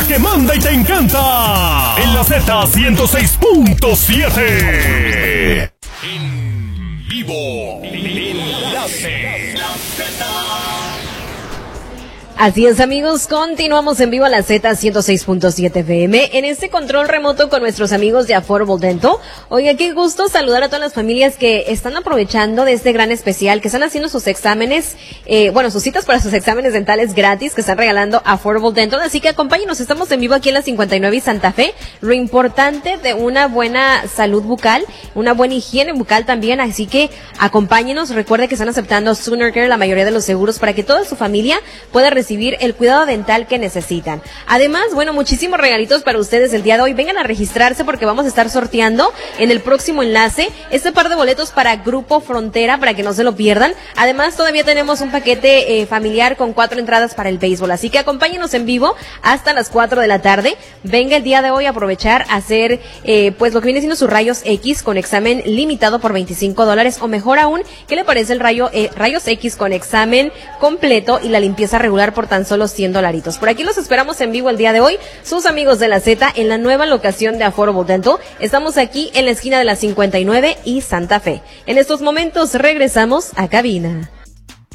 la que manda y te encanta. En la Z106.7. En vivo. Enlace. La Z. Así es, amigos, continuamos en vivo a la Z106.7 FM en este control remoto con nuestros amigos de Affordable Dental. Oiga, qué gusto saludar a todas las familias que están aprovechando de este gran especial, que están haciendo sus exámenes, sus citas para sus exámenes dentales gratis que están regalando Affordable Dental. Así que acompáñenos, estamos en vivo aquí en la 59 y Santa Fe. Lo importante de una buena salud bucal, una buena higiene bucal también, así que acompáñenos. Recuerde que están aceptando Sooner Care, la mayoría de los seguros, para que toda su familia pueda recibir el cuidado dental que necesitan. Además, muchísimos regalitos para ustedes el día de hoy. Vengan a registrarse porque vamos a estar sorteando en el próximo enlace este par de boletos para Grupo Frontera para que no se lo pierdan. Además, todavía tenemos un paquete familiar con 4 entradas para el béisbol. Así que acompáñenos en vivo hasta las 4 de la tarde. Venga el día de hoy a aprovechar a hacer lo que viene siendo sus rayos X con examen limitado por $25 o mejor aún, ¿qué le parece el rayos X con examen completo y la limpieza regular por tan solo $100? Por aquí los esperamos en vivo el día de hoy, sus amigos de la Z, en la nueva locación de Affordable Dental. Estamos aquí en la esquina de la 59 y Santa Fe. En estos momentos regresamos a cabina.